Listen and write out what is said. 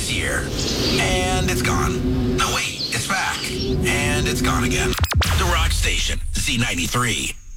here. And it's gone. No, wait, it's back. And it's gone again. The Rock Station, Z93.